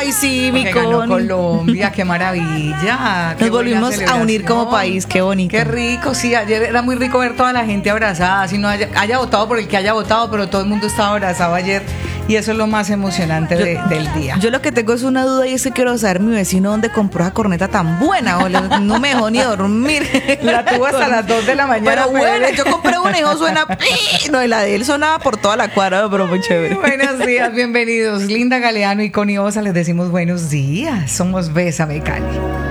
Ay, sí, mi que ganó Connie. Colombia, qué maravilla. Nos volvimos a unir como país, qué bonito. Qué rico, sí, ayer era muy rico ver toda la gente abrazada, así no haya votado por el que haya votado, pero todo el mundo estaba abrazado ayer y eso es lo más emocionante del día. Yo lo que tengo es una duda y es que quiero saber mi vecino dónde compró esa corneta tan buena, no me dejó ni dormir. La tuvo hasta las 2 de la mañana. Pero bueno, yo compré una y no suena, no, y la de él sonaba por toda la cuadra, pero muy chévere. Buenos días, bienvenidos. Linda Galeano y Connie Osa les decimos buenos días. Somos Bésame Cali.